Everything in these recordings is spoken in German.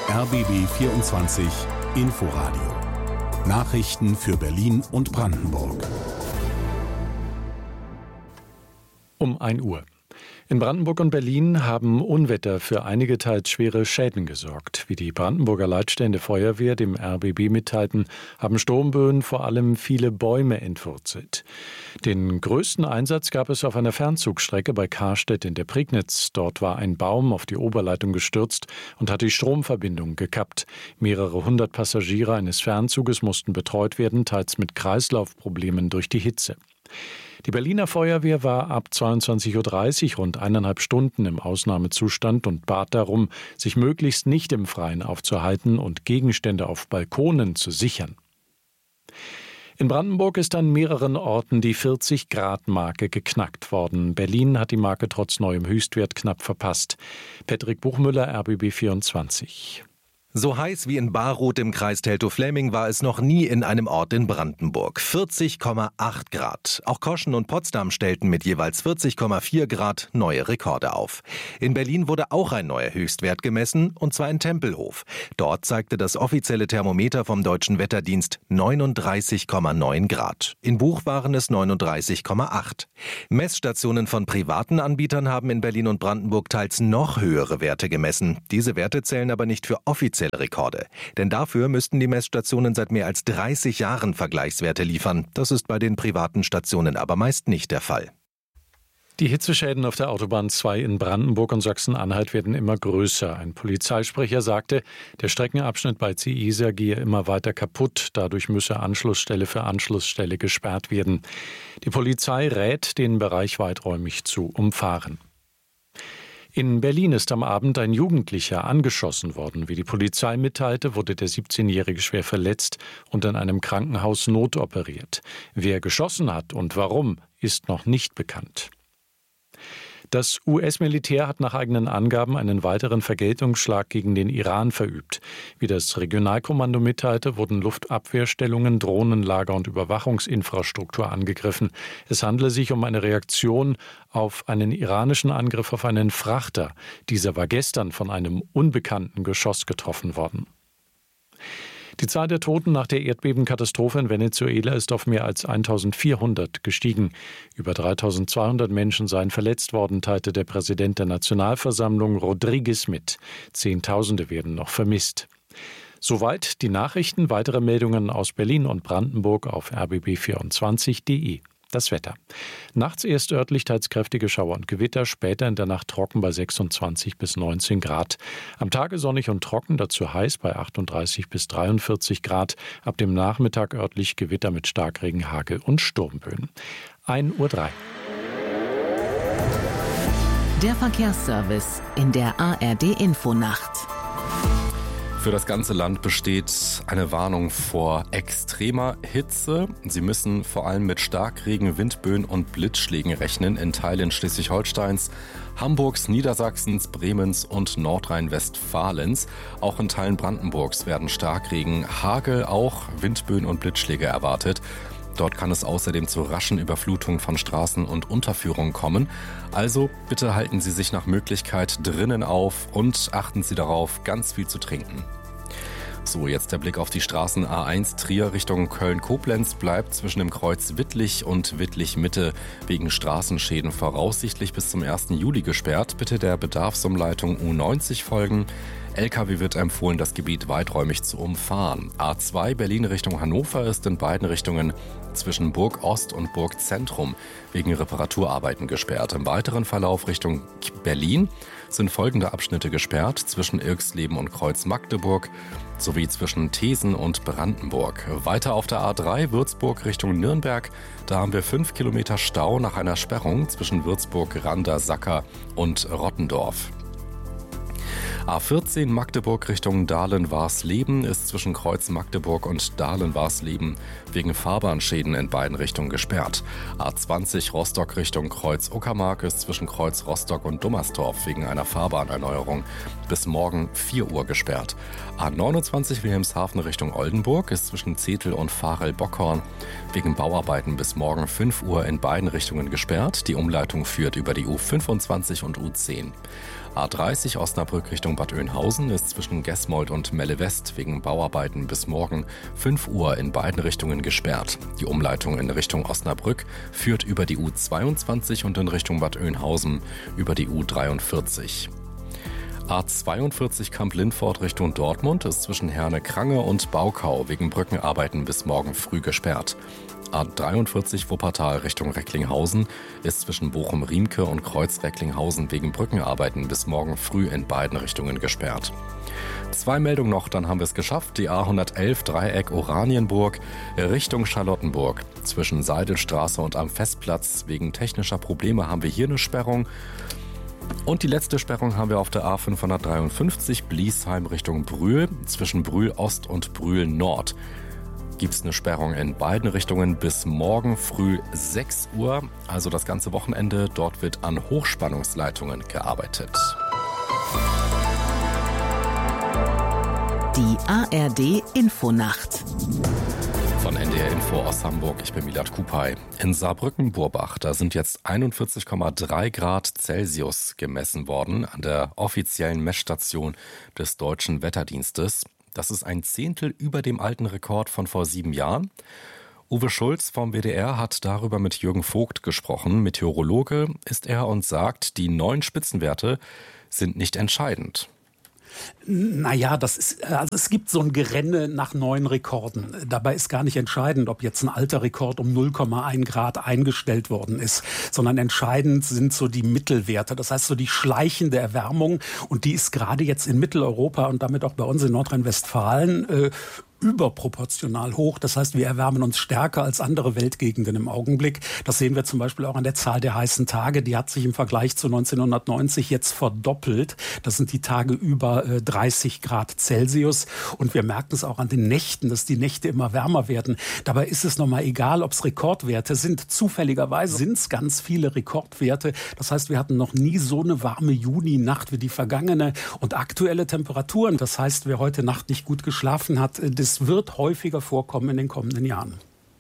RBB 24 Inforadio. Nachrichten für Berlin und Brandenburg. Um 1 Uhr. In Brandenburg und Berlin haben Unwetter für einige teils schwere Schäden gesorgt. Wie die Brandenburger Leitstelle Feuerwehr dem RBB mitteilten, haben Sturmböen vor allem viele Bäume entwurzelt. Den größten Einsatz gab es auf einer Fernzugstrecke bei Karstedt in der Prignitz. Dort war ein Baum auf die Oberleitung gestürzt und hat die Stromverbindung gekappt. Mehrere hundert Passagiere eines Fernzuges mussten betreut werden, teils mit Kreislaufproblemen durch die Hitze. Die Berliner Feuerwehr war ab 22.30 Uhr rund 1,5 Stunden im Ausnahmezustand und bat darum, sich möglichst nicht im Freien aufzuhalten und Gegenstände auf Balkonen zu sichern. In Brandenburg ist an mehreren Orten die 40-Grad-Marke geknackt worden. Berlin hat die Marke trotz neuem Höchstwert knapp verpasst. Patrick Buchmüller, RBB 24. So heiß wie in Baruth im Kreis Teltow-Fläming war es noch nie in einem Ort in Brandenburg. 40,8 Grad. Auch Koschen und Potsdam stellten mit jeweils 40,4 Grad neue Rekorde auf. In Berlin wurde auch ein neuer Höchstwert gemessen, und zwar in Tempelhof. Dort zeigte das offizielle Thermometer vom Deutschen Wetterdienst 39,9 Grad. In Buch waren es 39,8. Messstationen von privaten Anbietern haben in Berlin und Brandenburg teils noch höhere Werte gemessen. Diese Werte zählen aber nicht für offizielle Rekorde. Denn dafür müssten die Messstationen seit mehr als 30 Jahren Vergleichswerte liefern. Das ist bei den privaten Stationen aber meist nicht der Fall. Die Hitzeschäden auf der Autobahn 2 in Brandenburg und Sachsen-Anhalt werden immer größer. Ein Polizeisprecher sagte, der Streckenabschnitt bei Ziehisa gehe immer weiter kaputt. Dadurch müsse Anschlussstelle für Anschlussstelle gesperrt werden. Die Polizei rät, den Bereich weiträumig zu umfahren. In Berlin ist am Abend ein Jugendlicher angeschossen worden. Wie die Polizei mitteilte, wurde der 17-Jährige schwer verletzt und in einem Krankenhaus notoperiert. Wer geschossen hat und warum, ist noch nicht bekannt. Das US-Militär hat nach eigenen Angaben einen weiteren Vergeltungsschlag gegen den Iran verübt. Wie das Regionalkommando mitteilte, wurden Luftabwehrstellungen, Drohnenlager und Überwachungsinfrastruktur angegriffen. Es handele sich um eine Reaktion auf einen iranischen Angriff auf einen Frachter. Dieser war gestern von einem unbekannten Geschoss getroffen worden. Die Zahl der Toten nach der Erdbebenkatastrophe in Venezuela ist auf mehr als 1.400 gestiegen. Über 3.200 Menschen seien verletzt worden, teilte der Präsident der Nationalversammlung Rodriguez mit. Zehntausende werden noch vermisst. Soweit die Nachrichten. Weitere Meldungen aus Berlin und Brandenburg auf rbb24.de. Das Wetter. Nachts erst örtlich teils kräftige Schauer und Gewitter, später in der Nacht trocken bei 26 bis 19 Grad. Am Tage sonnig und trocken, dazu heiß bei 38 bis 43 Grad. Ab dem Nachmittag örtlich Gewitter mit Starkregen, Hagel und Sturmböen. 1:03 Uhr. Der Verkehrsservice in der ARD-Infonacht. Für das ganze Land besteht eine Warnung vor extremer Hitze. Sie müssen vor allem mit Starkregen, Windböen und Blitzschlägen rechnen in Teilen Schleswig-Holsteins, Hamburgs, Niedersachsens, Bremens und Nordrhein-Westfalens. Auch in Teilen Brandenburgs werden Starkregen, Hagel, auch Windböen und Blitzschläge erwartet. Dort kann es außerdem zu raschen Überflutungen von Straßen und Unterführungen kommen. Also bitte halten Sie sich nach Möglichkeit drinnen auf und achten Sie darauf, ganz viel zu trinken. So, jetzt der Blick auf die Straßen. A1 Trier Richtung Köln-Koblenz bleibt zwischen dem Kreuz Wittlich und Wittlich-Mitte wegen Straßenschäden voraussichtlich bis zum 1. Juli gesperrt. Bitte der Bedarfsumleitung U90 folgen. LKW wird empfohlen, das Gebiet weiträumig zu umfahren. A2 Berlin Richtung Hannover ist in beiden Richtungen zwischen Burg Ost und Burg Zentrum wegen Reparaturarbeiten gesperrt. Im weiteren Verlauf Richtung Berlin sind folgende Abschnitte gesperrt: zwischen Irxleben und Kreuz Magdeburg sowie zwischen Thesen und Brandenburg. Weiter auf der A3 Würzburg Richtung Nürnberg. Da haben wir 5 Kilometer Stau nach einer Sperrung zwischen Würzburg, Rander, Sacker und Rottendorf. A14 Magdeburg Richtung Dahlen-Warsleben ist zwischen Kreuz Magdeburg und Dahlen-Warsleben wegen Fahrbahnschäden in beiden Richtungen gesperrt. A20 Rostock Richtung Kreuz Uckermark ist zwischen Kreuz Rostock und Dummersdorf wegen einer Fahrbahnerneuerung bis morgen 4 Uhr gesperrt. A29 Wilhelmshaven Richtung Oldenburg ist zwischen Zetel und Varel-Bockhorn wegen Bauarbeiten bis morgen 5 Uhr in beiden Richtungen gesperrt. Die Umleitung führt über die U25 und U10. A30 Osnabrück Richtung Bad Oeynhausen ist zwischen Gesmold und Melle West wegen Bauarbeiten bis morgen 5 Uhr in beiden Richtungen gesperrt. Die Umleitung in Richtung Osnabrück führt über die U22 und in Richtung Bad Oeynhausen über die U43. A42 Kamp-Lindfort Richtung Dortmund ist zwischen Herne-Krange und Baukau wegen Brückenarbeiten bis morgen früh gesperrt. A43 Wuppertal Richtung Recklinghausen ist zwischen Bochum-Riemke und Kreuz-Recklinghausen wegen Brückenarbeiten bis morgen früh in beiden Richtungen gesperrt. 2 Meldungen noch, dann haben wir es geschafft. Die A111 Dreieck Oranienburg Richtung Charlottenburg. Zwischen Seidelstraße und am Festplatz wegen technischer Probleme haben wir hier eine Sperrung. Und die letzte Sperrung haben wir auf der A553 Bliesheim Richtung Brühl. Zwischen Brühl Ost und Brühl Nord gibt es eine Sperrung in beiden Richtungen bis morgen früh 6 Uhr. Also das ganze Wochenende. Dort wird an Hochspannungsleitungen gearbeitet. Die ARD Infonacht. Von NDR Info aus Hamburg, ich bin Milad Kupay. In Saarbrücken-Burbach, da sind jetzt 41,3 Grad Celsius gemessen worden an der offiziellen Messstation des Deutschen Wetterdienstes. Das ist ein Zehntel über dem alten Rekord von vor 7 Jahren. Uwe Schulz vom WDR hat darüber mit Jürgen Vogt gesprochen. Meteorologe ist er und sagt, die neuen Spitzenwerte sind nicht entscheidend. Naja, es gibt so ein Gerenne nach neuen Rekorden. Dabei ist gar nicht entscheidend, ob jetzt ein alter Rekord um 0,1 Grad eingestellt worden ist, sondern entscheidend sind so die Mittelwerte. Das heißt so die schleichende Erwärmung, und die ist gerade jetzt in Mitteleuropa und damit auch bei uns in Nordrhein-Westfalen überproportional hoch. Das heißt, wir erwärmen uns stärker als andere Weltgegenden im Augenblick. Das sehen wir zum Beispiel auch an der Zahl der heißen Tage. Die hat sich im Vergleich zu 1990 jetzt verdoppelt. Das sind die Tage über 30 Grad Celsius. Und wir merken es auch an den Nächten, dass die Nächte immer wärmer werden. Dabei ist es nochmal egal, ob es Rekordwerte sind. Zufälligerweise sind es ganz viele Rekordwerte. Das heißt, wir hatten noch nie so eine warme Juninacht wie die vergangene. Und aktuelle Temperaturen, das heißt, wer heute Nacht nicht gut geschlafen hat, das wird häufiger vorkommen in den kommenden Jahren.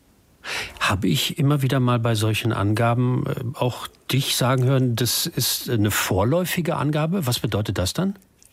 Habe ich immer wieder mal bei solchen Angaben auch dich sagen hören, das ist eine vorläufige Angabe? Was bedeutet das dann?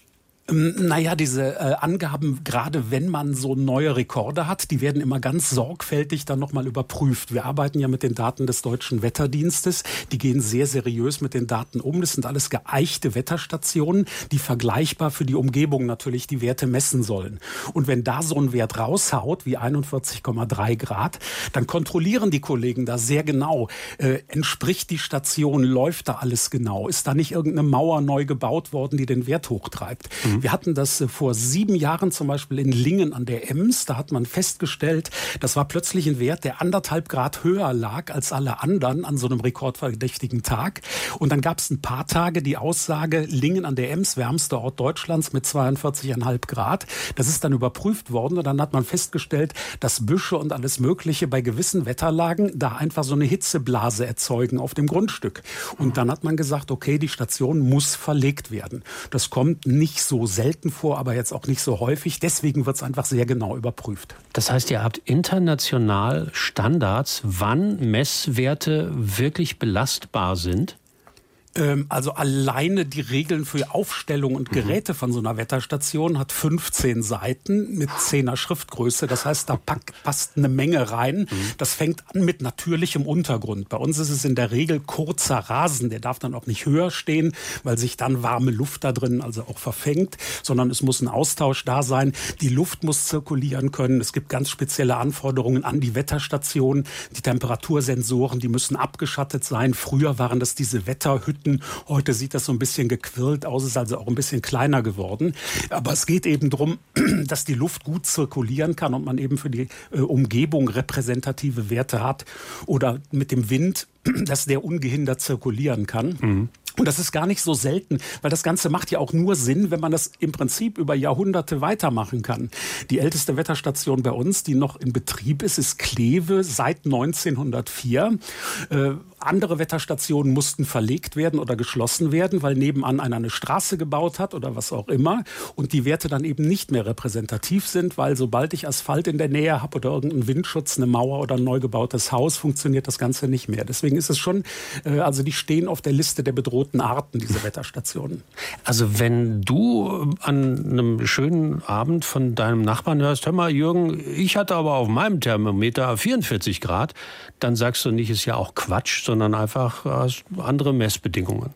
Naja, diese Angaben, gerade wenn man so neue Rekorde hat, die werden immer ganz sorgfältig dann nochmal überprüft. Wir arbeiten ja mit den Daten des Deutschen Wetterdienstes. Die gehen sehr seriös mit den Daten um. Das sind alles geeichte Wetterstationen, die vergleichbar für die Umgebung natürlich die Werte messen sollen. Und wenn da so ein Wert raushaut, wie 41,3 Grad, dann kontrollieren die Kollegen da sehr genau. Entspricht die Station, läuft da alles genau? Ist da nicht irgendeine Mauer neu gebaut worden, die den Wert hochtreibt? Wir hatten das vor 7 Jahren zum Beispiel in Lingen an der Ems. Da hat man festgestellt, das war plötzlich ein Wert, der 1,5 Grad höher lag als alle anderen an so einem rekordverdächtigen Tag. Und dann gab es ein paar Tage die Aussage, Lingen an der Ems, wärmster Ort Deutschlands mit 42,5 Grad. Das ist dann überprüft worden und dann hat man festgestellt, dass Büsche und alles Mögliche bei gewissen Wetterlagen da einfach so eine Hitzeblase erzeugen auf dem Grundstück. Und dann hat man gesagt, okay, die Station muss verlegt werden. Das kommt nicht so selten vor, aber jetzt auch nicht so häufig. Deswegen wird es einfach sehr genau überprüft. Das heißt, ihr habt international Standards, wann Messwerte wirklich belastbar sind? Also alleine die Regeln für Aufstellung und Geräte von so einer Wetterstation hat 15 Seiten mit 10er Schriftgröße. Das heißt, da passt eine Menge rein. Das fängt an mit natürlichem Untergrund. Bei uns ist es in der Regel kurzer Rasen. Der darf dann auch nicht höher stehen, weil sich dann warme Luft da drin also auch verfängt, sondern es muss ein Austausch da sein. Die Luft muss zirkulieren können. Es gibt ganz spezielle Anforderungen an die Wetterstation. Die Temperatursensoren, die müssen abgeschattet sein. Früher waren das diese Wetterhütten. Heute sieht das so ein bisschen gequirlt aus, ist also auch ein bisschen kleiner geworden. Aber es geht eben darum, dass die Luft gut zirkulieren kann und man eben für die Umgebung repräsentative Werte hat. Oder mit dem Wind, dass der ungehindert zirkulieren kann. Und das ist gar nicht so selten, weil das Ganze macht ja auch nur Sinn, wenn man das im Prinzip über Jahrhunderte weitermachen kann. Die älteste Wetterstation bei uns, die noch in Betrieb ist, ist Kleve seit 1904. Andere Wetterstationen mussten verlegt werden oder geschlossen werden, weil nebenan einer eine Straße gebaut hat oder was auch immer und die Werte dann eben nicht mehr repräsentativ sind, weil sobald ich Asphalt in der Nähe habe oder irgendeinen Windschutz, eine Mauer oder ein neu gebautes Haus, funktioniert das Ganze nicht mehr. Deswegen ist es schon, also die stehen auf der Liste der bedrohten Arten, diese Wetterstationen. Also wenn du an einem schönen Abend von deinem Nachbarn hörst, hör mal Jürgen, ich hatte aber auf meinem Thermometer 44 Grad, dann sagst du nicht, ist ja auch Quatsch, sondern einfach andere Messbedingungen.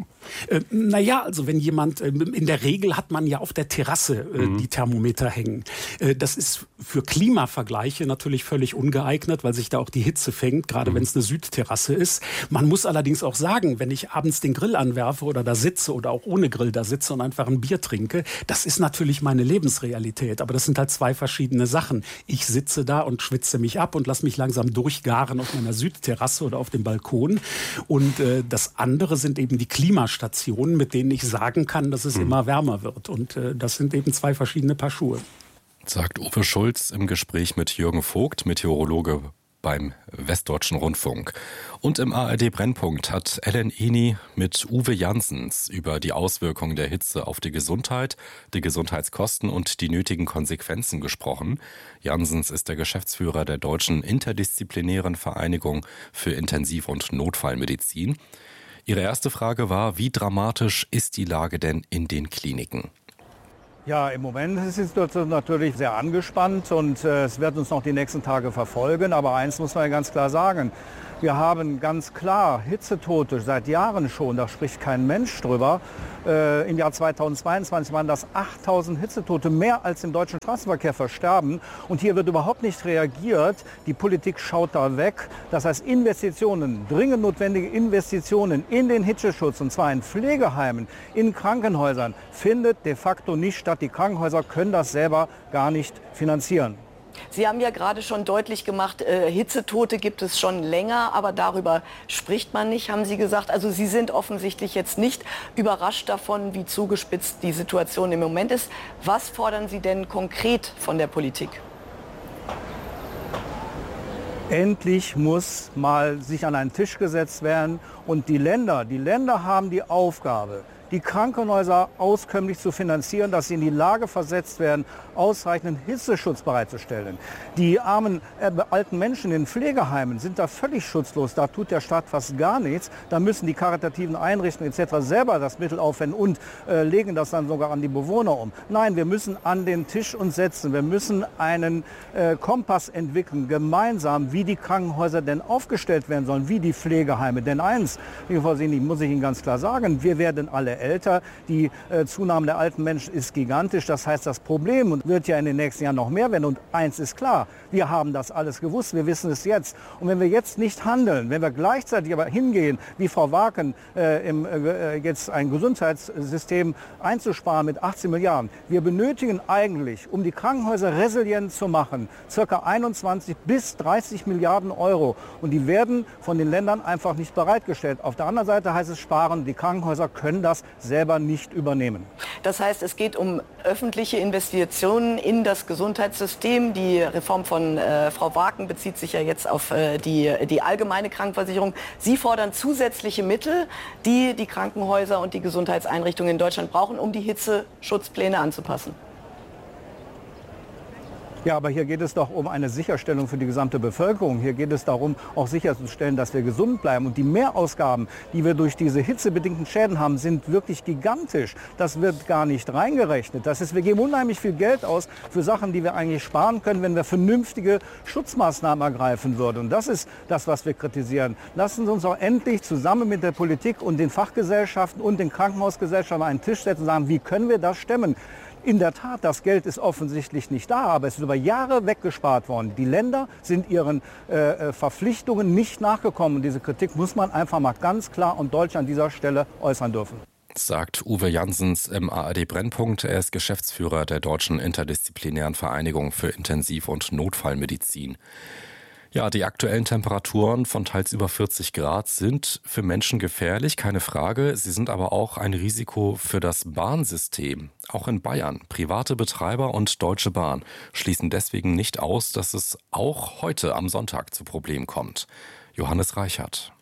Naja, also wenn jemand, in der Regel hat man ja auf der Terrasse die Thermometer hängen. Das ist für Klimavergleiche natürlich völlig ungeeignet, weil sich da auch die Hitze fängt, gerade wenn es eine Südterrasse ist. Man muss allerdings auch sagen, wenn ich abends den Grill anwerfe oder da sitze oder auch ohne Grill da sitze und einfach ein Bier trinke, das ist natürlich meine Lebensrealität. Aber das sind halt zwei verschiedene Sachen. Ich sitze da und schwitze mich ab und lasse mich langsam durchgaren auf meiner Südterrasse oder auf dem Balkon. Und das andere sind eben die Klimastationen, mit denen ich sagen kann, dass es immer wärmer wird. Und das sind eben zwei verschiedene Paar Schuhe. Sagt Uwe Schulz im Gespräch mit Jürgen Vogt, Meteorologe beim Westdeutschen Rundfunk. Und im ARD Brennpunkt hat Ellen Eni mit Uwe Janssens über die Auswirkungen der Hitze auf die Gesundheit, die Gesundheitskosten und die nötigen Konsequenzen gesprochen. Janssens ist der Geschäftsführer der Deutschen Interdisziplinären Vereinigung für Intensiv- und Notfallmedizin. Ihre erste Frage war, wie dramatisch ist die Lage denn in den Kliniken? Ja, im Moment ist die Situation natürlich sehr angespannt und es wird uns noch die nächsten Tage verfolgen. Aber eins muss man ganz klar sagen, wir haben ganz klar Hitzetote seit Jahren schon, da spricht kein Mensch drüber. Im Jahr 2022 waren das 8.000 Hitzetote, mehr als im deutschen Straßenverkehr versterben. Und hier wird überhaupt nicht reagiert. Die Politik schaut da weg. Das heißt, Investitionen, dringend notwendige Investitionen in den Hitzeschutz, und zwar in Pflegeheimen, in Krankenhäusern, findet de facto nicht statt. Die Krankenhäuser können das selber gar nicht finanzieren. Sie haben ja gerade schon deutlich gemacht, Hitzetote gibt es schon länger, aber darüber spricht man nicht, haben Sie gesagt. Also Sie sind offensichtlich jetzt nicht überrascht davon, wie zugespitzt die Situation im Moment ist. Was fordern Sie denn konkret von der Politik? Endlich muss mal sich an einen Tisch gesetzt werden und die Länder haben die Aufgabe, die Krankenhäuser auskömmlich zu finanzieren, dass sie in die Lage versetzt werden, ausreichenden Hitzeschutz bereitzustellen. Die armen alten Menschen in Pflegeheimen sind da völlig schutzlos. Da tut der Staat fast gar nichts. Da müssen die karitativen Einrichtungen etc. selber das Mittel aufwenden und legen das dann sogar an die Bewohner um. Nein, wir müssen an den Tisch uns setzen. Wir müssen einen Kompass entwickeln, gemeinsam, wie die Krankenhäuser denn aufgestellt werden sollen, wie die Pflegeheime. Denn eins, Frau Sini, muss ich Ihnen ganz klar sagen, wir werden alle älter. Die Zunahme der alten Menschen ist gigantisch. Das heißt, das Problem wird ja in den nächsten Jahren noch mehr werden. Und eins ist klar, wir haben das alles gewusst, wir wissen es jetzt. Und wenn wir jetzt nicht handeln, wenn wir gleichzeitig aber hingehen, wie Frau Waken, jetzt ein Gesundheitssystem einzusparen mit 18 Milliarden. Wir benötigen eigentlich, um die Krankenhäuser resilient zu machen, ca. 21 bis 30 Milliarden Euro. Und die werden von den Ländern einfach nicht bereitgestellt. Auf der anderen Seite heißt es sparen. Die Krankenhäuser können das selber nicht übernehmen. Das heißt, es geht um öffentliche Investitionen in das Gesundheitssystem. Die Reform von Frau Waken bezieht sich ja jetzt auf die allgemeine Krankenversicherung. Sie fordern zusätzliche Mittel, die die Krankenhäuser und die Gesundheitseinrichtungen in Deutschland brauchen, um die Hitzeschutzpläne anzupassen. Ja, aber hier geht es doch um eine Sicherstellung für die gesamte Bevölkerung. Hier geht es darum, auch sicherzustellen, dass wir gesund bleiben. Und die Mehrausgaben, die wir durch diese hitzebedingten Schäden haben, sind wirklich gigantisch. Das wird gar nicht reingerechnet. Das heißt, wir geben unheimlich viel Geld aus für Sachen, die wir eigentlich sparen können, wenn wir vernünftige Schutzmaßnahmen ergreifen würden. Und das ist das, was wir kritisieren. Lassen Sie uns auch endlich zusammen mit der Politik und den Fachgesellschaften und den Krankenhausgesellschaften an einen Tisch setzen und sagen, wie können wir das stemmen? In der Tat, das Geld ist offensichtlich nicht da, aber es ist über Jahre weggespart worden. Die Länder sind ihren Verpflichtungen nicht nachgekommen. Und diese Kritik muss man einfach mal ganz klar und deutlich an dieser Stelle äußern dürfen. Sagt Uwe Janssens im ARD Brennpunkt. Er ist Geschäftsführer der Deutschen Interdisziplinären Vereinigung für Intensiv- und Notfallmedizin. Ja, die aktuellen Temperaturen von teils über 40 Grad sind für Menschen gefährlich, keine Frage. Sie sind aber auch ein Risiko für das Bahnsystem. Auch in Bayern. Private Betreiber und Deutsche Bahn schließen deswegen nicht aus, dass es auch heute am Sonntag zu Problemen kommt. Johannes Reichert.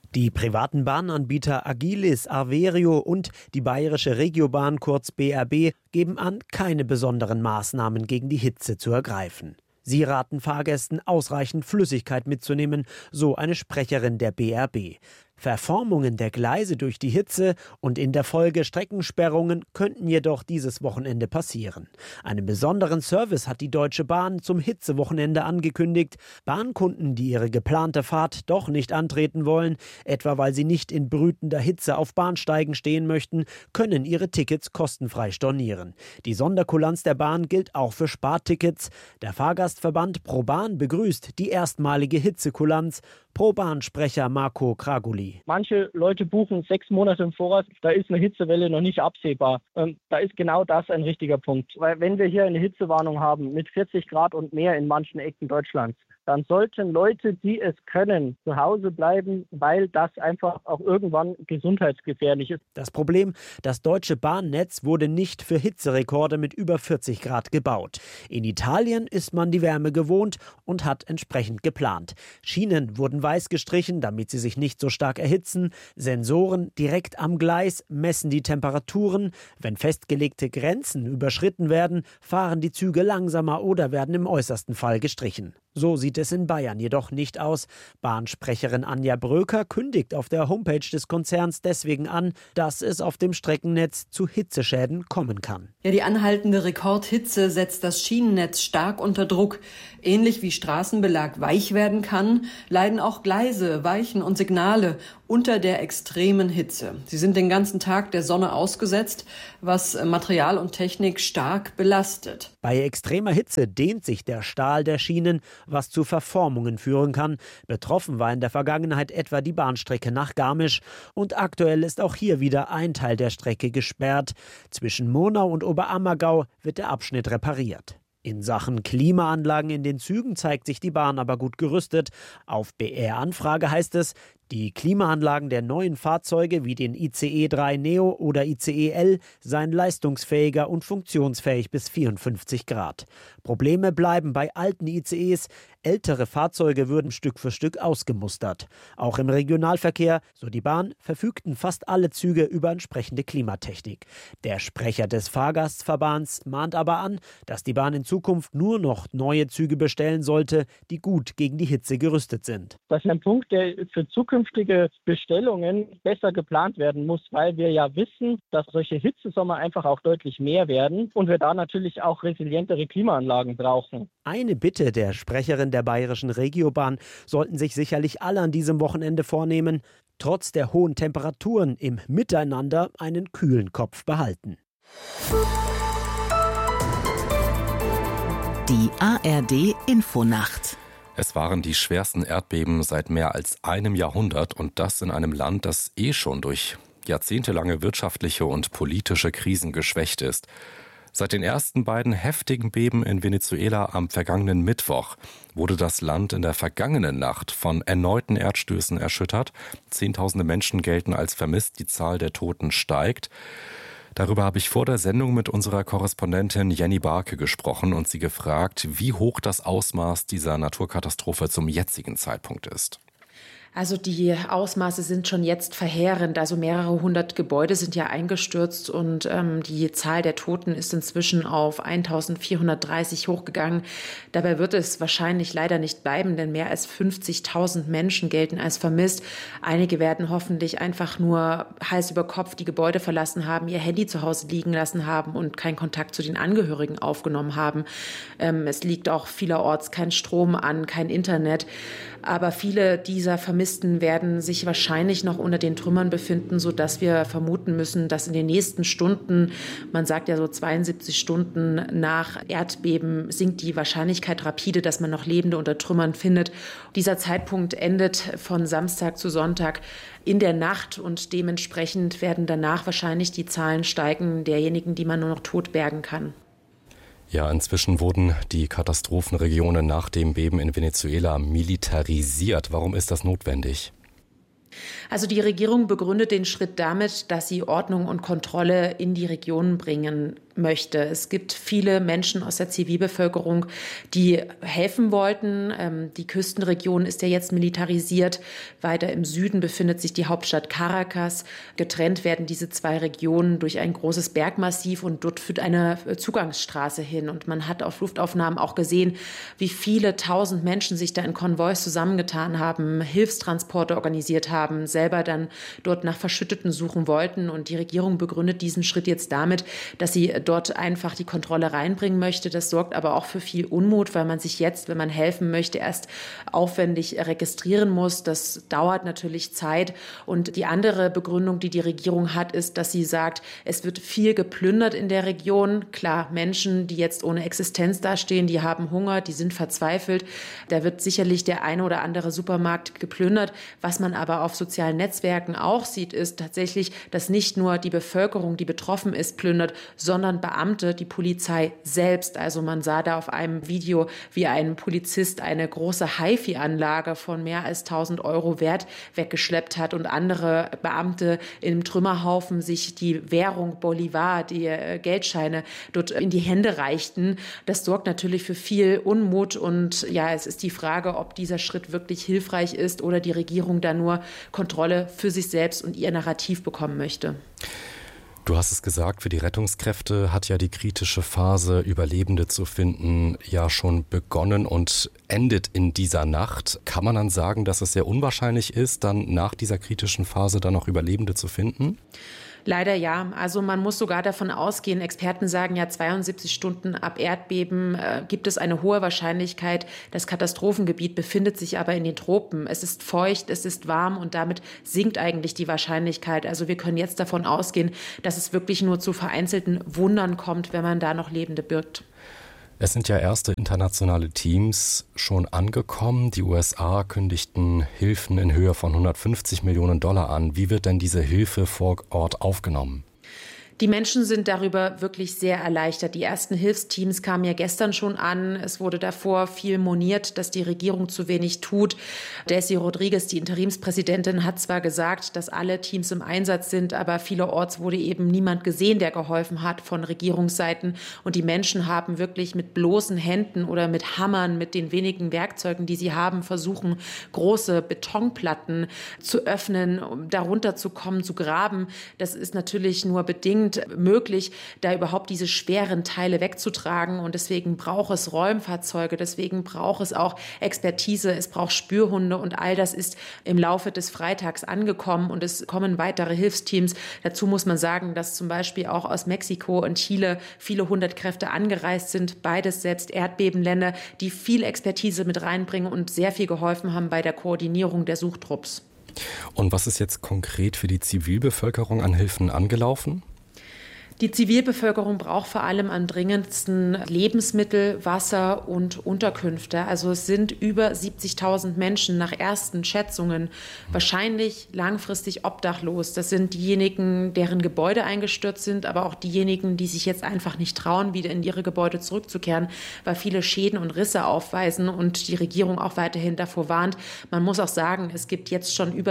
Die privaten Bahnanbieter Agilis, Averio und die bayerische Regiobahn, kurz BRB, geben an, keine besonderen Maßnahmen gegen die Hitze zu ergreifen. Sie raten Fahrgästen, ausreichend Flüssigkeit mitzunehmen, so eine Sprecherin der BRB. Verformungen der Gleise durch die Hitze und in der Folge Streckensperrungen könnten jedoch dieses Wochenende passieren. Einen besonderen Service hat die Deutsche Bahn zum Hitzewochenende angekündigt. Bahnkunden, die ihre geplante Fahrt doch nicht antreten wollen, etwa weil sie nicht in brütender Hitze auf Bahnsteigen stehen möchten, können ihre Tickets kostenfrei stornieren. Die Sonderkulanz der Bahn gilt auch für Spartickets. Der Fahrgastverband ProBahn begrüßt die erstmalige Hitzekulanz. ProBahn-Sprecher Marco Kraguli. Manche Leute buchen 6 Monate im Voraus, da ist eine Hitzewelle noch nicht absehbar. Da ist genau das ein richtiger Punkt. Weil wenn wir hier eine Hitzewarnung haben mit 40 Grad und mehr in manchen Ecken Deutschlands, dann sollten Leute, die es können, zu Hause bleiben, weil das einfach auch irgendwann gesundheitsgefährlich ist. Das Problem, das deutsche Bahnnetz wurde nicht für Hitzerekorde mit über 40 Grad gebaut. In Italien ist man die Wärme gewohnt und hat entsprechend geplant. Schienen wurden weiß gestrichen, damit sie sich nicht so stark erhitzen. Sensoren direkt am Gleis messen die Temperaturen. Wenn festgelegte Grenzen überschritten werden, fahren die Züge langsamer oder werden im äußersten Fall gestrichen. So sieht es in Bayern jedoch nicht aus. Bahnsprecherin Anja Bröker kündigt auf der Homepage des Konzerns deswegen an, dass es auf dem Streckennetz zu Hitzeschäden kommen kann. Ja, die anhaltende Rekordhitze setzt das Schienennetz stark unter Druck. Ähnlich wie Straßenbelag weich werden kann, leiden auch Gleise, Weichen und Signale unter der extremen Hitze. Sie sind den ganzen Tag der Sonne ausgesetzt, was Material und Technik stark belastet. Bei extremer Hitze dehnt sich der Stahl der Schienen, was zu Verformungen führen kann. Betroffen war in der Vergangenheit etwa die Bahnstrecke nach Garmisch. Und aktuell ist auch hier wieder ein Teil der Strecke gesperrt. Zwischen Monau und Oberammergau wird der Abschnitt repariert. In Sachen Klimaanlagen in den Zügen zeigt sich die Bahn aber gut gerüstet. Auf BR-Anfrage heißt es, die Klimaanlagen der neuen Fahrzeuge wie den ICE 3 Neo oder ICE L seien leistungsfähiger und funktionsfähig bis 54 Grad. Probleme bleiben bei alten ICEs. Ältere Fahrzeuge würden Stück für Stück ausgemustert. Auch im Regionalverkehr, so die Bahn, verfügten fast alle Züge über entsprechende Klimatechnik. Der Sprecher des Fahrgastverbands mahnt aber an, dass die Bahn in Zukunft nur noch neue Züge bestellen sollte, die gut gegen die Hitze gerüstet sind. Das ist ein Punkt, der für zukünftige Bestellungen besser geplant werden muss, weil wir ja wissen, dass solche Hitzesommer einfach auch deutlich mehr werden und wir da natürlich auch resilientere Klimaanlagen brauchen. Eine Bitte der Sprecherin der bayerischen Regiobahn sollten sich sicherlich alle an diesem Wochenende vornehmen, trotz der hohen Temperaturen im Miteinander einen kühlen Kopf behalten. Die ARD Infonacht. Es waren die schwersten Erdbeben seit mehr als einem Jahrhundert und das in einem Land, das schon durch jahrzehntelange wirtschaftliche und politische Krisen geschwächt ist. Seit den ersten beiden heftigen Beben in Venezuela am vergangenen Mittwoch wurde das Land in der vergangenen Nacht von erneuten Erdstößen erschüttert. Zehntausende Menschen gelten als vermisst, die Zahl der Toten steigt. Darüber habe ich vor der Sendung mit unserer Korrespondentin Jenny Barke gesprochen und sie gefragt, wie hoch das Ausmaß dieser Naturkatastrophe zum jetzigen Zeitpunkt ist. Also die Ausmaße sind schon jetzt verheerend. Also mehrere hundert Gebäude sind ja eingestürzt und die Zahl der Toten ist inzwischen auf 1430 hochgegangen. Dabei wird es wahrscheinlich leider nicht bleiben, denn mehr als 50.000 Menschen gelten als vermisst. Einige werden hoffentlich einfach nur Hals über Kopf die Gebäude verlassen haben, ihr Handy zu Hause liegen lassen haben und keinen Kontakt zu den Angehörigen aufgenommen haben. Es liegt auch vielerorts kein Strom an, kein Internet. Aber viele dieser Vermissten werden sich wahrscheinlich noch unter den Trümmern befinden, sodass wir vermuten müssen, dass in den nächsten Stunden, man sagt ja so 72 Stunden nach Erdbeben, sinkt die Wahrscheinlichkeit rapide, dass man noch Lebende unter Trümmern findet. Dieser Zeitpunkt endet von Samstag zu Sonntag in der Nacht und dementsprechend werden danach wahrscheinlich die Zahlen steigen derjenigen, die man nur noch tot bergen kann. Ja, inzwischen wurden die Katastrophenregionen nach dem Beben in Venezuela militarisiert. Warum ist das notwendig? Also die Regierung begründet den Schritt damit, dass sie Ordnung und Kontrolle in die Regionen bringen möchte. Es gibt viele Menschen aus der Zivilbevölkerung, die helfen wollten. Die Küstenregion ist ja jetzt militarisiert. Weiter im Süden befindet sich die Hauptstadt Caracas. Getrennt werden diese zwei Regionen durch ein großes Bergmassiv und dort führt eine Zugangsstraße hin. Und man hat auf Luftaufnahmen auch gesehen, wie viele tausend Menschen sich da in Konvois zusammengetan haben, Hilfstransporte organisiert haben, selber dann dort nach Verschütteten suchen wollten. Und die Regierung begründet diesen Schritt jetzt damit, dass sie dort einfach die Kontrolle reinbringen möchte. Das sorgt aber auch für viel Unmut, weil man sich jetzt, wenn man helfen möchte, erst aufwendig registrieren muss. Das dauert natürlich Zeit. Und die andere Begründung, die die Regierung hat, ist, dass sie sagt, es wird viel geplündert in der Region. Klar, Menschen, die jetzt ohne Existenz dastehen, die haben Hunger, die sind verzweifelt. Da wird sicherlich der eine oder andere Supermarkt geplündert. Was man aber auf sozialen Netzwerken auch sieht, ist tatsächlich, dass nicht nur die Bevölkerung, die betroffen ist, plündert, sondern Beamte, die Polizei selbst. Also man sah da auf einem Video, wie ein Polizist eine große HiFi-Anlage von mehr als 1.000 € Wert weggeschleppt hat und andere Beamte im Trümmerhaufen sich die Währung Bolivar, die Geldscheine, dort in die Hände reichten. Das sorgt natürlich für viel Unmut und ja, es ist die Frage, ob dieser Schritt wirklich hilfreich ist oder die Regierung da nur Kontrolle für sich selbst und ihr Narrativ bekommen möchte. Du hast es gesagt, für die Rettungskräfte hat ja die kritische Phase, Überlebende zu finden, ja schon begonnen und endet in dieser Nacht. Kann man dann sagen, dass es sehr unwahrscheinlich ist, dann nach dieser kritischen Phase dann noch Überlebende zu finden? Leider ja. Also man muss sogar davon ausgehen, Experten sagen ja, 72 Stunden ab Erdbeben gibt es eine hohe Wahrscheinlichkeit. Das Katastrophengebiet befindet sich aber in den Tropen. Es ist feucht, es ist warm und damit sinkt eigentlich die Wahrscheinlichkeit. Also wir können jetzt davon ausgehen, dass es wirklich nur zu vereinzelten Wundern kommt, wenn man da noch Lebende birgt. Es sind ja erste internationale Teams schon angekommen. Die USA kündigten Hilfen in Höhe von $150 Millionen an. Wie wird denn diese Hilfe vor Ort aufgenommen? Die Menschen sind darüber wirklich sehr erleichtert. Die ersten Hilfsteams kamen ja gestern schon an. Es wurde davor viel moniert, dass die Regierung zu wenig tut. Delcy Rodriguez, die Interimspräsidentin, hat zwar gesagt, dass alle Teams im Einsatz sind, aber vielerorts wurde eben niemand gesehen, der geholfen hat von Regierungsseiten. Und die Menschen haben wirklich mit bloßen Händen oder mit Hammern, mit den wenigen Werkzeugen, die sie haben, versuchen, große Betonplatten zu öffnen, um darunter zu kommen, zu graben. Das ist natürlich nur bedingt möglich, da überhaupt diese schweren Teile wegzutragen. Und deswegen braucht es Räumfahrzeuge, deswegen braucht es auch Expertise, es braucht Spürhunde und all das ist im Laufe des Freitags angekommen und es kommen weitere Hilfsteams. Dazu muss man sagen, dass zum Beispiel auch aus Mexiko und Chile viele hundert Kräfte angereist sind, beides selbst Erdbebenländer, die viel Expertise mit reinbringen und sehr viel geholfen haben bei der Koordinierung der Suchtrupps. Und was ist jetzt konkret für die Zivilbevölkerung an Hilfen angelaufen? Die Zivilbevölkerung braucht vor allem am dringendsten Lebensmittel, Wasser und Unterkünfte. Also es sind über 70.000 Menschen nach ersten Schätzungen wahrscheinlich langfristig obdachlos. Das sind diejenigen, deren Gebäude eingestürzt sind, aber auch diejenigen, die sich jetzt einfach nicht trauen, wieder in ihre Gebäude zurückzukehren, weil viele Schäden und Risse aufweisen und die Regierung auch weiterhin davor warnt. Man muss auch sagen, es gibt jetzt schon über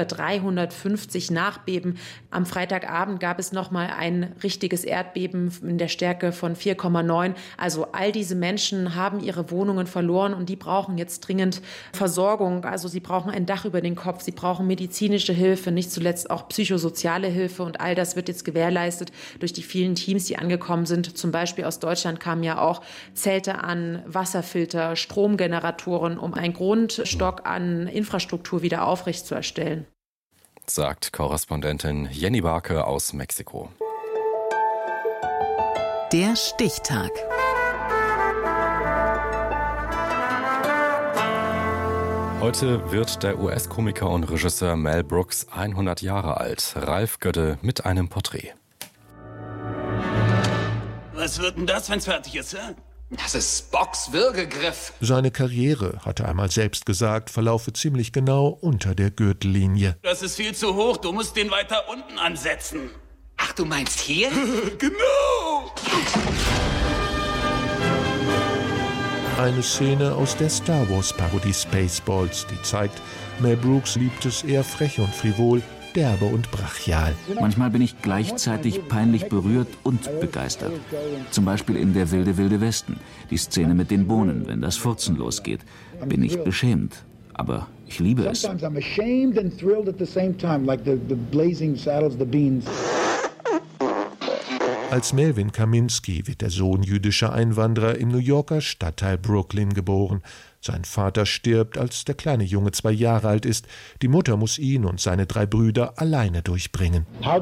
350 Nachbeben. Am Freitagabend gab es noch mal ein richtiges Erdbeben in der Stärke von 4,9. Also all diese Menschen haben ihre Wohnungen verloren und die brauchen jetzt dringend Versorgung. Also sie brauchen ein Dach über den Kopf, sie brauchen medizinische Hilfe, nicht zuletzt auch psychosoziale Hilfe und all das wird jetzt gewährleistet durch die vielen Teams, die angekommen sind. Zum Beispiel aus Deutschland kamen ja auch Zelte an, Wasserfilter, Stromgeneratoren, um einen Grundstock an Infrastruktur wieder aufrechtzuerstellen. Sagt Korrespondentin Jenny Barke aus Mexiko. Der Stichtag. Heute wird der US-Komiker und Regisseur Mel Brooks 100 Jahre alt. Ralf Gödde mit einem Porträt. Was wird denn das, wenn's fertig ist, hä? Das ist Spocks Würgegriff. Seine Karriere, hat er einmal selbst gesagt, verlaufe ziemlich genau unter der Gürtellinie. Das ist viel zu hoch, du musst den weiter unten ansetzen. Ach, du meinst hier? Genau! Eine Szene aus der Star Wars Parodie Spaceballs, die zeigt, Mel Brooks liebt es eher frech und frivol, derbe und brachial. Manchmal bin ich gleichzeitig peinlich berührt und begeistert. Zum Beispiel in Der wilde, wilde Westen. Die Szene mit den Bohnen, wenn das Furzen losgeht. Bin ich beschämt. Aber ich liebe es. Als Melvin Kaminski wird der Sohn jüdischer Einwanderer im New Yorker Stadtteil Brooklyn geboren. Sein Vater stirbt, als der kleine Junge 2 Jahre alt ist. Die Mutter muss ihn und seine 3 Brüder alleine durchbringen.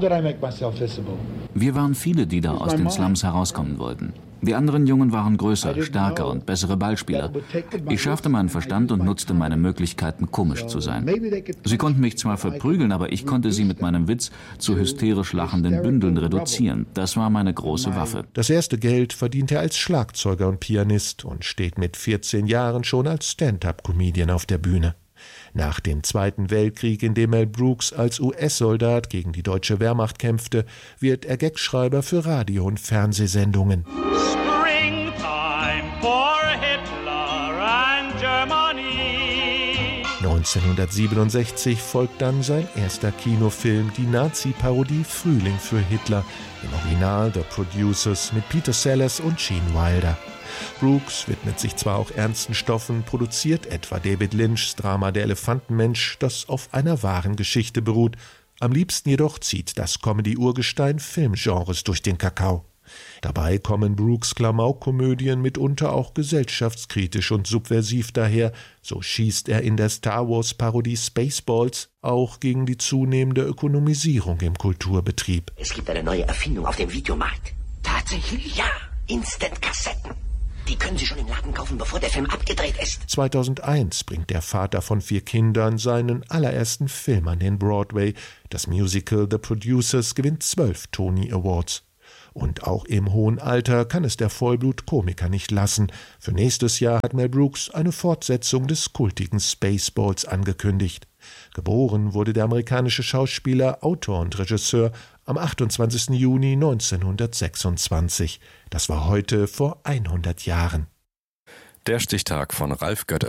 Wir waren viele, die da aus den Slums herauskommen wollten. Die anderen Jungen waren größer, stärker und bessere Ballspieler. Ich schärfte meinen Verstand und nutzte meine Möglichkeiten, komisch zu sein. Sie konnten mich zwar verprügeln, aber ich konnte sie mit meinem Witz zu hysterisch lachenden Bündeln reduzieren. Das war meine große Waffe. Das erste Geld verdient er als Schlagzeuger und Pianist und steht mit 14 Jahren schon als Stand-up-Comedian auf der Bühne. Nach dem Zweiten Weltkrieg, in dem Mel Brooks als US-Soldat gegen die deutsche Wehrmacht kämpfte, wird er Gagschreiber für Radio- und Fernsehsendungen. Springtime for Hitler and Germany. 1967 folgt dann sein erster Kinofilm, die Nazi-Parodie Frühling für Hitler, im Original The Producers mit Peter Sellers und Gene Wilder. Brooks widmet sich zwar auch ernsten Stoffen, produziert etwa David Lynchs Drama Der Elefantenmensch, das auf einer wahren Geschichte beruht. Am liebsten jedoch zieht das Comedy-Urgestein Filmgenres durch den Kakao. Dabei kommen Brooks Klamaukkomödien mitunter auch gesellschaftskritisch und subversiv daher. So schießt er in der Star-Wars-Parodie Spaceballs auch gegen die zunehmende Ökonomisierung im Kulturbetrieb. Es gibt eine neue Erfindung auf dem Videomarkt. Tatsächlich? Ja, Instant-Kassetten. Die können Sie schon im Laden kaufen, bevor der Film abgedreht ist. 2001 bringt der Vater von 4 Kindern seinen allerersten Film an den Broadway. Das Musical The Producers gewinnt 12 Tony Awards. Und auch im hohen Alter kann es der Vollblut-Komiker nicht lassen. Für nächstes Jahr hat Mel Brooks eine Fortsetzung des kultigen Spaceballs angekündigt. Geboren wurde der amerikanische Schauspieler, Autor und Regisseur am 28. Juni 1926. Das war heute vor 100 Jahren. Der Stichtag von Ralf Götte.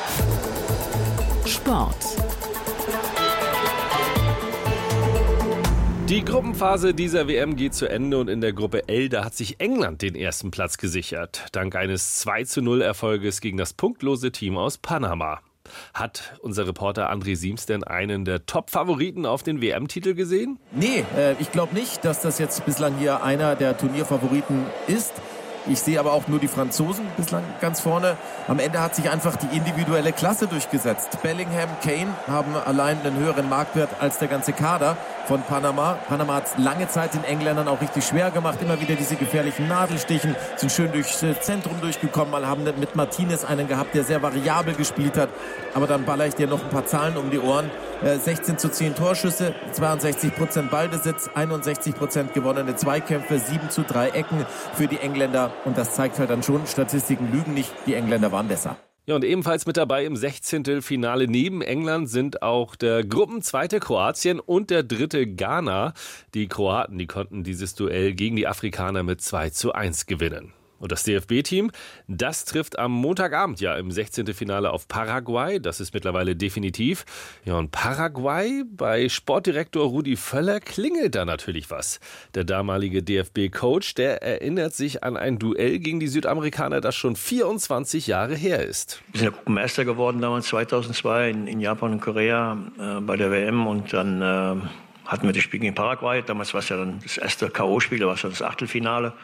Sport. Die Gruppenphase dieser WM geht zu Ende und in der Gruppe L, da hat sich England den ersten Platz gesichert. Dank eines 2:0 Erfolges gegen das punktlose Team aus Panama. Hat unser Reporter André Siems denn einen der Top-Favoriten auf den WM-Titel gesehen? Nee, ich glaube nicht, dass das jetzt bislang hier einer der Turnierfavoriten ist. Ich sehe aber auch nur die Franzosen bislang ganz vorne. Am Ende hat sich einfach die individuelle Klasse durchgesetzt. Bellingham, Kane haben allein einen höheren Marktwert als der ganze Kader von Panama. Panama hat es lange Zeit den Engländern auch richtig schwer gemacht. Immer wieder diese gefährlichen Nadelstichen, sind schön durchs Zentrum durchgekommen. Mal haben mit Martinez einen gehabt, der sehr variabel gespielt hat. Aber dann baller ich dir noch ein paar Zahlen um die Ohren. 16:10 Torschüsse, 62% Ballbesitz, 61% gewonnene Zweikämpfe, 7:3 Ecken für die Engländer. Und das zeigt halt dann schon, Statistiken lügen nicht, die Engländer waren besser. Ja, und ebenfalls mit dabei im 16. Finale neben England sind auch der Gruppenzweite Kroatien und der dritte Ghana. Die Kroaten, die konnten dieses Duell gegen die Afrikaner mit 2:1 gewinnen. Und das DFB-Team, das trifft am Montagabend ja im 16. Finale auf Paraguay. Das ist mittlerweile definitiv. Ja, und Paraguay, bei Sportdirektor Rudi Völler klingelt da natürlich was. Der damalige DFB-Coach, der erinnert sich an ein Duell gegen die Südamerikaner, das schon 24 Jahre her ist. Wir sind ja Gruppenmeister geworden damals 2002 in Japan und Korea bei der WM. Und dann hatten wir das Spiel gegen Paraguay. Damals war es ja dann das erste K.O.-Spiel, da war es dann das Achtelfinale.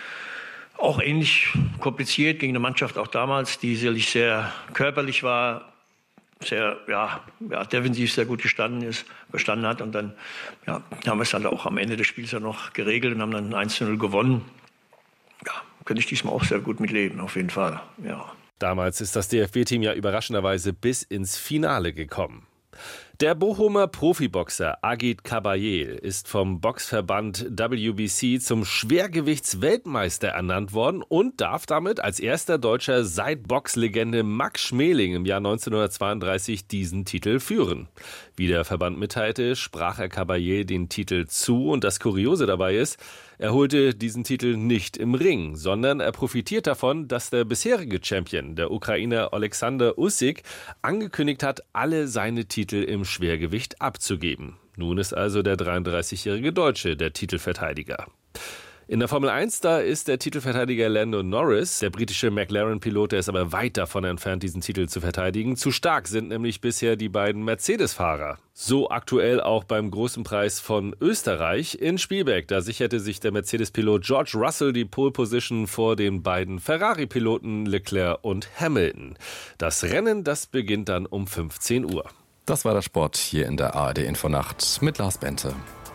Auch ähnlich kompliziert gegen eine Mannschaft auch damals, die sicherlich sehr körperlich war, sehr defensiv sehr gut bestanden hat. Und dann haben wir es halt auch am Ende des Spiels ja noch geregelt und haben dann 1:0 gewonnen. Ja, könnte ich diesmal auch sehr gut mitleben, auf jeden Fall. Ja. Damals ist das DFB-Team ja überraschenderweise bis ins Finale gekommen. Der Bochumer Profiboxer Agit Kabayel ist vom Boxverband WBC zum Schwergewichtsweltmeister ernannt worden und darf damit als erster Deutscher seit Boxlegende Max Schmeling im Jahr 1932 diesen Titel führen. Wie der Verband mitteilte, sprach er Kabayel den Titel zu und das Kuriose dabei ist, er holte diesen Titel nicht im Ring, sondern er profitiert davon, dass der bisherige Champion, der Ukrainer Alexander Usyk, angekündigt hat, alle seine Titel im Schwergewicht abzugeben. Nun ist also der 33-jährige Deutsche der Titelverteidiger. In der Formel 1, da ist der Titelverteidiger Lando Norris. Der britische McLaren-Pilot, der ist aber weit davon entfernt, diesen Titel zu verteidigen. Zu stark sind nämlich bisher die beiden Mercedes-Fahrer. So aktuell auch beim Großen Preis von Österreich in Spielberg. Da sicherte sich der Mercedes-Pilot George Russell die Pole-Position vor den beiden Ferrari-Piloten Leclerc und Hamilton. Das Rennen, das beginnt dann um 15 Uhr. Das war der Sport hier in der ARD-Infonacht mit Lars Bente.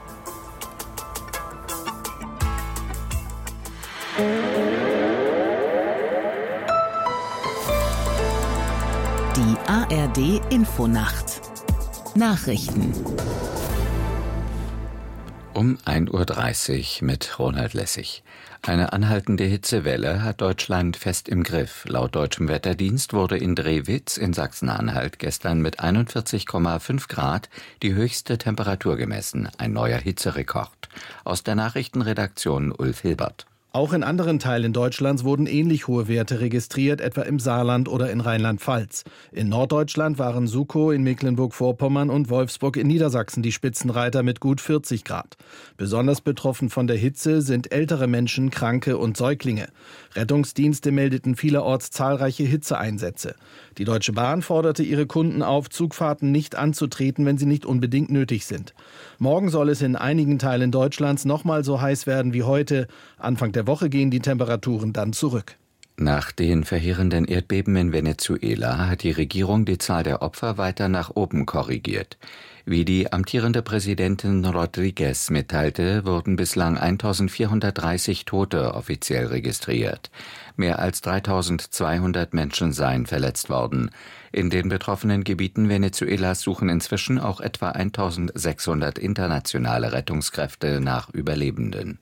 Die ARD-Infonacht. Nachrichten. Um 1:30 Uhr mit Ronald Lessig. Eine anhaltende Hitzewelle hat Deutschland fest im Griff. Laut deutschem Wetterdienst wurde in Drewitz in Sachsen-Anhalt gestern mit 41,5 Grad die höchste Temperatur gemessen. Ein neuer Hitzerekord. Aus der Nachrichtenredaktion Ulf Hilbert. Auch in anderen Teilen Deutschlands wurden ähnlich hohe Werte registriert, etwa im Saarland oder in Rheinland-Pfalz. In Norddeutschland waren Sukow in Mecklenburg-Vorpommern und Wolfsburg in Niedersachsen die Spitzenreiter mit gut 40 Grad. Besonders betroffen von der Hitze sind ältere Menschen, Kranke und Säuglinge. Rettungsdienste meldeten vielerorts zahlreiche Hitzeeinsätze. Die Deutsche Bahn forderte ihre Kunden auf, Zugfahrten nicht anzutreten, wenn sie nicht unbedingt nötig sind. Morgen soll es in einigen Teilen Deutschlands nochmal so heiß werden wie heute. Anfang der Woche gehen die Temperaturen dann zurück. Nach den verheerenden Erdbeben in Venezuela hat die Regierung die Zahl der Opfer weiter nach oben korrigiert. Wie die amtierende Präsidentin Rodriguez mitteilte, wurden bislang 1430 Tote offiziell registriert. Mehr als 3200 Menschen seien verletzt worden. In den betroffenen Gebieten Venezuelas suchen inzwischen auch etwa 1600 internationale Rettungskräfte nach Überlebenden.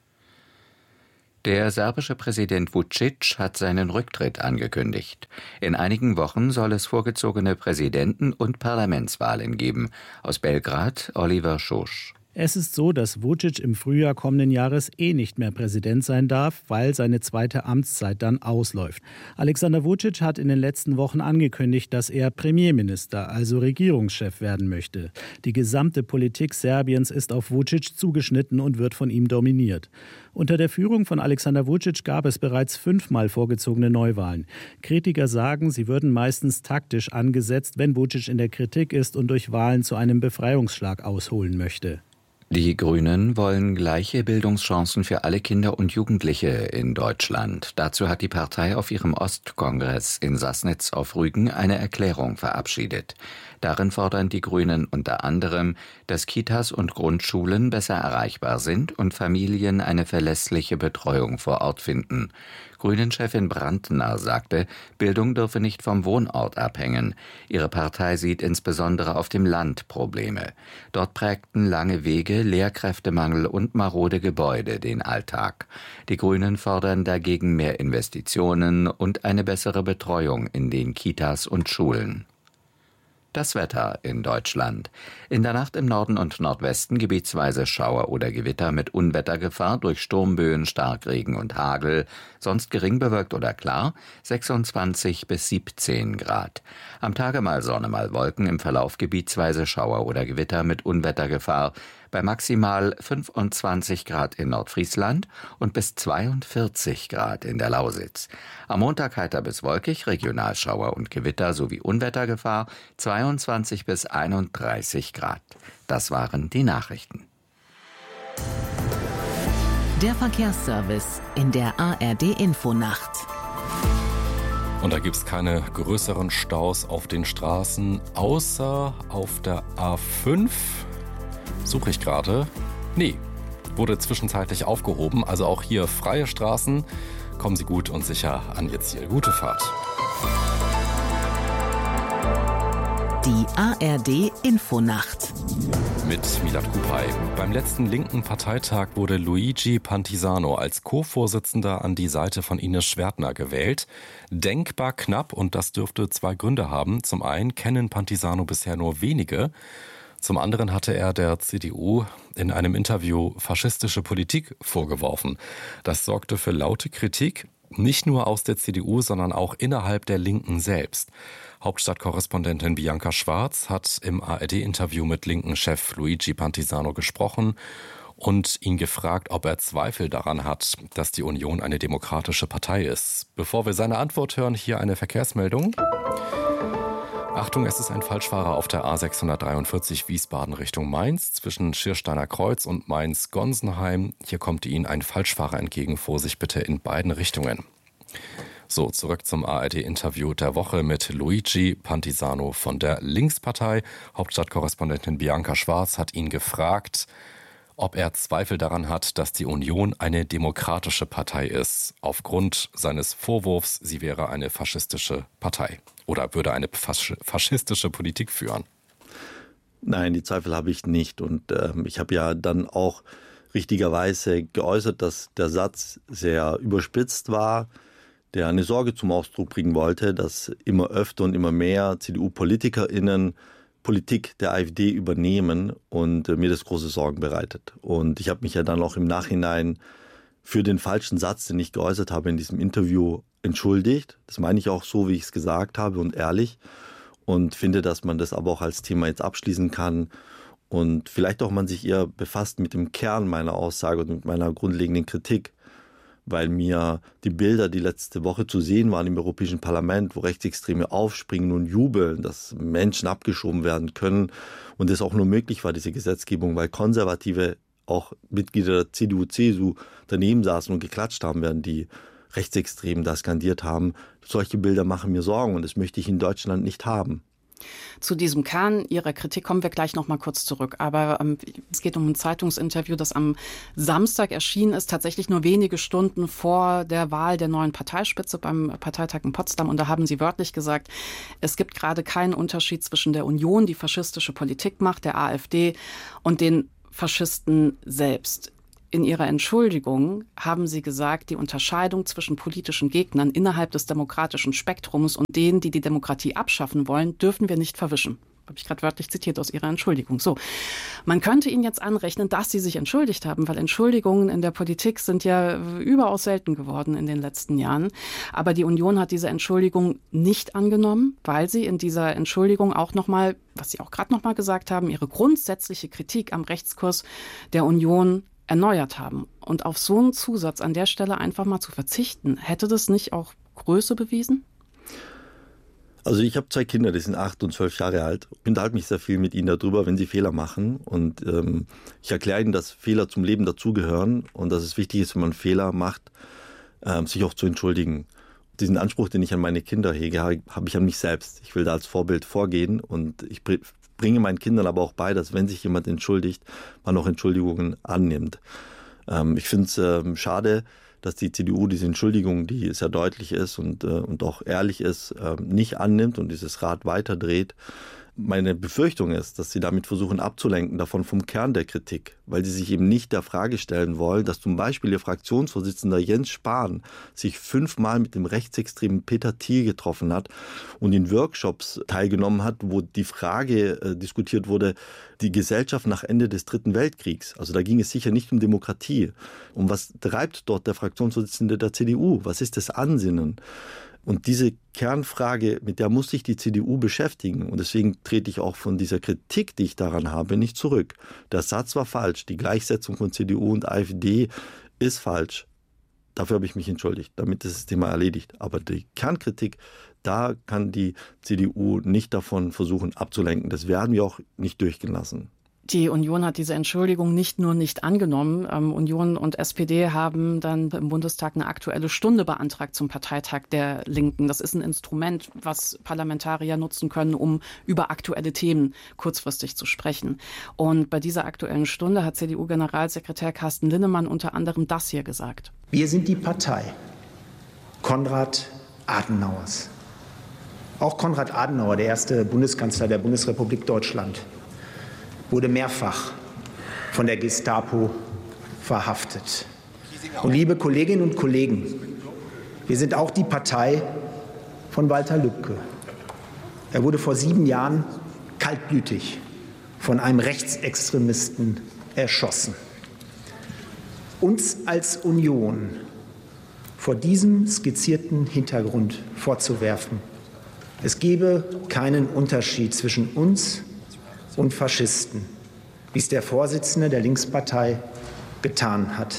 Der serbische Präsident Vučić hat seinen Rücktritt angekündigt. In einigen Wochen soll es vorgezogene Präsidenten- und Parlamentswahlen geben. Aus Belgrad Oliver Schosch. Es ist so, dass Vučić im Frühjahr kommenden Jahres nicht mehr Präsident sein darf, weil seine zweite Amtszeit dann ausläuft. Alexander Vučić hat in den letzten Wochen angekündigt, dass er Premierminister, also Regierungschef werden möchte. Die gesamte Politik Serbiens ist auf Vučić zugeschnitten und wird von ihm dominiert. Unter der Führung von Alexander Vučić gab es bereits 5-mal vorgezogene Neuwahlen. Kritiker sagen, sie würden meistens taktisch angesetzt, wenn Vučić in der Kritik ist und durch Wahlen zu einem Befreiungsschlag ausholen möchte. Die Grünen wollen gleiche Bildungschancen für alle Kinder und Jugendliche in Deutschland. Dazu hat die Partei auf ihrem Ostkongress in Sassnitz auf Rügen eine Erklärung verabschiedet. Darin fordern die Grünen unter anderem, dass Kitas und Grundschulen besser erreichbar sind und Familien eine verlässliche Betreuung vor Ort finden. Grünen-Chefin Brandner sagte, Bildung dürfe nicht vom Wohnort abhängen. Ihre Partei sieht insbesondere auf dem Land Probleme. Dort prägten lange Wege, Lehrkräftemangel und marode Gebäude den Alltag. Die Grünen fordern dagegen mehr Investitionen und eine bessere Betreuung in den Kitas und Schulen. Das Wetter in Deutschland. In der Nacht im Norden und Nordwesten gebietsweise Schauer oder Gewitter mit Unwettergefahr durch Sturmböen, Starkregen und Hagel. Sonst gering bewölkt oder klar, 26 bis 17 Grad. Am Tage mal Sonne, mal Wolken, im Verlauf gebietsweise Schauer oder Gewitter mit Unwettergefahr. Bei maximal 25 Grad in Nordfriesland und bis 42 Grad in der Lausitz. Am Montag heiter bis wolkig, Regionalschauer und Gewitter sowie Unwettergefahr, 22 bis 31 Grad. Das waren die Nachrichten. Der Verkehrsservice in der ARD-Infonacht. Und da gibt es keine größeren Staus auf den Straßen, außer auf der A5. Suche ich gerade. Nee, wurde zwischenzeitlich aufgehoben. Also auch hier freie Straßen. Kommen Sie gut und sicher an Ihr Ziel. Gute Fahrt. Die ARD-Infonacht. Mit Milad Kupay. Beim letzten linken Parteitag wurde Luigi Pantisano als Co-Vorsitzender an die Seite von Ines Schwertner gewählt. Denkbar knapp, und das dürfte zwei Gründe haben. Zum einen kennen Pantisano bisher nur wenige. Zum anderen hatte er der CDU in einem Interview faschistische Politik vorgeworfen. Das sorgte für laute Kritik. Nicht nur aus der CDU, sondern auch innerhalb der Linken selbst. Hauptstadtkorrespondentin Bianca Schwarz hat im ARD-Interview mit Linken-Chef Luigi Pantisano gesprochen und ihn gefragt, ob er Zweifel daran hat, dass die Union eine demokratische Partei ist. Bevor wir seine Antwort hören, hier eine Verkehrsmeldung. Achtung, es ist ein Falschfahrer auf der A643 Wiesbaden Richtung Mainz zwischen Schiersteiner Kreuz und Mainz-Gonsenheim. Hier kommt Ihnen ein Falschfahrer entgegen. Vorsicht bitte in beiden Richtungen. So, zurück zum ARD-Interview der Woche mit Luigi Pantisano von der Linkspartei. Hauptstadtkorrespondentin Bianca Schwarz hat ihn gefragt, ob er Zweifel daran hat, dass die Union eine demokratische Partei ist, aufgrund seines Vorwurfs, sie wäre eine faschistische Partei oder würde eine faschistische Politik führen. Nein, die Zweifel habe ich nicht. Und ich habe ja dann auch richtigerweise geäußert, dass der Satz sehr überspitzt war, der eine Sorge zum Ausdruck bringen wollte, dass immer öfter und immer mehr CDU-PolitikerInnen Politik der AfD übernehmen und mir das große Sorgen bereitet. Und ich habe mich ja dann auch im Nachhinein für den falschen Satz, den ich geäußert habe in diesem Interview, entschuldigt. Das meine ich auch so, wie ich es gesagt habe und ehrlich. Und finde, dass man das aber auch als Thema jetzt abschließen kann. Und vielleicht auch man sich eher befasst mit dem Kern meiner Aussage und mit meiner grundlegenden Kritik. Weil mir die Bilder, die letzte Woche zu sehen waren im Europäischen Parlament, wo Rechtsextreme aufspringen und jubeln, dass Menschen abgeschoben werden können und es auch nur möglich war, diese Gesetzgebung, weil Konservative, auch Mitglieder der CDU, CSU daneben saßen und geklatscht haben, während die Rechtsextremen da skandiert haben. Solche Bilder machen mir Sorgen und das möchte ich in Deutschland nicht haben. Zu diesem Kern Ihrer Kritik kommen wir gleich noch mal kurz zurück. Aber es geht um ein Zeitungsinterview, das am Samstag erschienen ist, tatsächlich nur wenige Stunden vor der Wahl der neuen Parteispitze beim Parteitag in Potsdam. Und da haben Sie wörtlich gesagt, es gibt gerade keinen Unterschied zwischen der Union, die faschistische Politik macht, der AfD und den Faschisten selbst. In Ihrer Entschuldigung haben Sie gesagt, die Unterscheidung zwischen politischen Gegnern innerhalb des demokratischen Spektrums und denen, die die Demokratie abschaffen wollen, dürfen wir nicht verwischen. Habe ich gerade wörtlich zitiert aus Ihrer Entschuldigung. So, man könnte Ihnen jetzt anrechnen, dass Sie sich entschuldigt haben, weil Entschuldigungen in der Politik sind ja überaus selten geworden in den letzten Jahren. Aber die Union hat diese Entschuldigung nicht angenommen, weil sie in dieser Entschuldigung auch nochmal, was Sie auch gerade nochmal gesagt haben, ihre grundsätzliche Kritik am Rechtskurs der Union erneuert haben. Und auf so einen Zusatz an der Stelle einfach mal zu verzichten, hätte das nicht auch Größe bewiesen? Also ich habe 2 Kinder, die sind 8 und 12 Jahre alt. Ich unterhalte mich sehr viel mit ihnen darüber, wenn sie Fehler machen. Und ich erkläre ihnen, dass Fehler zum Leben dazugehören und dass es wichtig ist, wenn man Fehler macht, sich auch zu entschuldigen. Diesen Anspruch, den ich an meine Kinder hege, habe ich an mich selbst. Ich will da als Vorbild vorgehen und ich bringe meinen Kindern aber auch bei, dass wenn sich jemand entschuldigt, man auch Entschuldigungen annimmt. Ich finde es schade, dass die CDU diese Entschuldigung, die sehr deutlich ist und auch ehrlich ist, nicht annimmt und dieses Rad weiterdreht. Meine Befürchtung ist, dass sie damit versuchen abzulenken davon vom Kern der Kritik, weil sie sich eben nicht der Frage stellen wollen, dass zum Beispiel ihr Fraktionsvorsitzender Jens Spahn sich 5-mal mit dem rechtsextremen Peter Thiel getroffen hat und in Workshops teilgenommen hat, wo die Frage diskutiert wurde, die Gesellschaft nach Ende des Dritten Weltkriegs. Also da ging es sicher nicht um Demokratie. Und was treibt dort der Fraktionsvorsitzende der CDU? Was ist das Ansinnen? Und diese Kernfrage, mit der muss sich die CDU beschäftigen. Und deswegen trete ich auch von dieser Kritik, die ich daran habe, nicht zurück. Der Satz war falsch. Die Gleichsetzung von CDU und AfD ist falsch. Dafür habe ich mich entschuldigt. Damit ist das Thema erledigt. Aber die Kernkritik, da kann die CDU nicht davon versuchen abzulenken. Das werden wir auch nicht durchgehen lassen. Die Union hat diese Entschuldigung nicht nur nicht angenommen. Union und SPD haben dann im Bundestag eine Aktuelle Stunde beantragt zum Parteitag der Linken. Das ist ein Instrument, was Parlamentarier nutzen können, um über aktuelle Themen kurzfristig zu sprechen. Und bei dieser Aktuellen Stunde hat CDU-Generalsekretär Carsten Linnemann unter anderem das hier gesagt. Wir sind die Partei Konrad Adenauers. Auch Konrad Adenauer, der erste Bundeskanzler der Bundesrepublik Deutschland, wurde mehrfach von der Gestapo verhaftet. Und liebe Kolleginnen und Kollegen, wir sind auch die Partei von Walter Lübcke. Er wurde vor 7 Jahren kaltblütig von einem Rechtsextremisten erschossen. Uns als Union vor diesem skizzierten Hintergrund vorzuwerfen, es gebe keinen Unterschied zwischen uns und Faschisten, wie es der Vorsitzende der Linkspartei getan hat,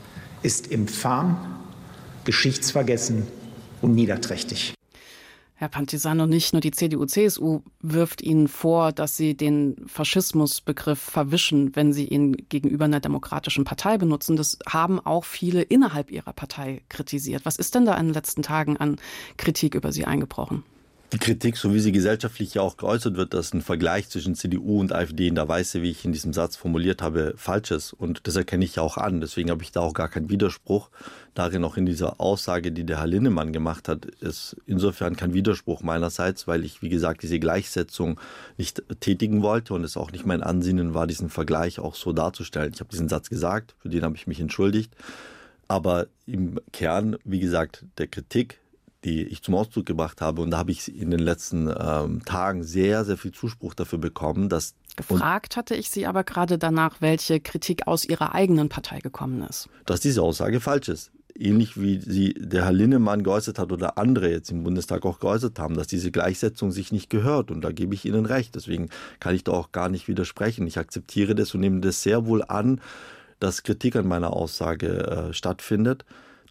ist infam, geschichtsvergessen und niederträchtig. Herr Pantisano, nicht nur die CDU-CSU wirft Ihnen vor, dass Sie den Faschismusbegriff verwischen, wenn Sie ihn gegenüber einer demokratischen Partei benutzen. Das haben auch viele innerhalb Ihrer Partei kritisiert. Was ist denn da in den letzten Tagen an Kritik über Sie eingebrochen? Die Kritik, so wie sie gesellschaftlich ja auch geäußert wird, dass ein Vergleich zwischen CDU und AfD in der Weise, wie ich in diesem Satz formuliert habe, falsch ist. Und das erkenne ich ja auch an. Deswegen habe ich da auch gar keinen Widerspruch. Darin auch in dieser Aussage, die der Herr Linnemann gemacht hat, ist insofern kein Widerspruch meinerseits, weil ich, wie gesagt, diese Gleichsetzung nicht tätigen wollte und es auch nicht mein Ansinnen war, diesen Vergleich auch so darzustellen. Ich habe diesen Satz gesagt, für den habe ich mich entschuldigt. Aber im Kern, wie gesagt, der Kritik, die ich zum Ausdruck gebracht habe. Und da habe ich in den letzten Tagen sehr, sehr viel Zuspruch dafür bekommen. Dass Gefragt hatte ich Sie aber gerade danach, welche Kritik aus Ihrer eigenen Partei gekommen ist. Dass diese Aussage falsch ist. Ähnlich wie sie der Herr Linnemann geäußert hat oder andere jetzt im Bundestag auch geäußert haben, dass diese Gleichsetzung sich nicht gehört. Und da gebe ich Ihnen recht. Deswegen kann ich da auch gar nicht widersprechen. Ich akzeptiere das und nehme das sehr wohl an, dass Kritik an meiner Aussage stattfindet.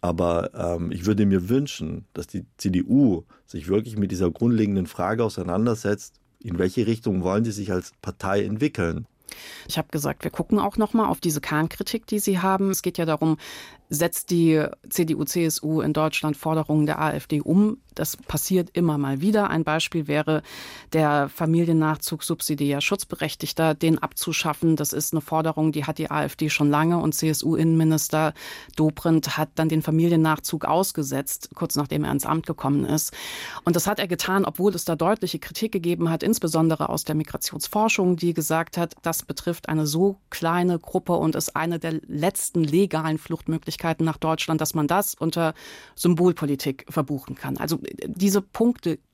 Aber ich würde mir wünschen, dass die CDU sich wirklich mit dieser grundlegenden Frage auseinandersetzt, in welche Richtung wollen sie sich als Partei entwickeln. Ich habe gesagt, wir gucken auch noch mal auf diese Kernkritik, die Sie haben. Es geht ja darum, setzt die CDU-CSU in Deutschland Forderungen der AfD um? Das passiert immer mal wieder. Ein Beispiel wäre der Familiennachzug subsidiär Schutzberechtigter, den abzuschaffen. Das ist eine Forderung, die hat die AfD schon lange und CSU-Innenminister Dobrindt hat dann den Familiennachzug ausgesetzt, kurz nachdem er ins Amt gekommen ist. Und das hat er getan, obwohl es da deutliche Kritik gegeben hat, insbesondere aus der Migrationsforschung, die gesagt hat, das betrifft eine so kleine Gruppe und ist eine der letzten legalen Fluchtmöglichkeiten nach Deutschland, dass man das unter Symbolpolitik verbuchen kann. Also diese Punkte